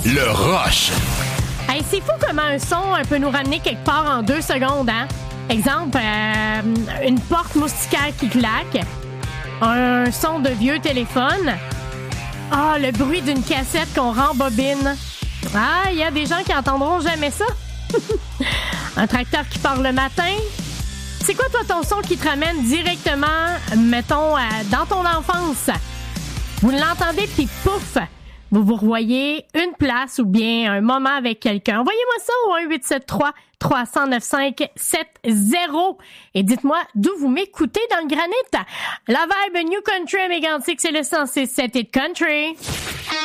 Le rush. Hey, c'est fou comment un son peut nous ramener quelque part en 2 secondes, hein? Exemple, une porte moustiquaire qui claque, un son de vieux téléphone, le bruit d'une cassette qu'on rembobine. Il y a des gens qui entendront jamais ça. Un tracteur qui part le matin. C'est quoi, toi, ton son qui te ramène directement, mettons, dans ton enfance? Vous l'entendez, puis pouf! Vous vous revoyez une place ou bien un moment avec quelqu'un. Envoyez-moi ça au 1-873-309-570 et dites-moi d'où vous m'écoutez dans le granit. La vibe New Country à Mégantic, c'est le 106.7 Hit Country.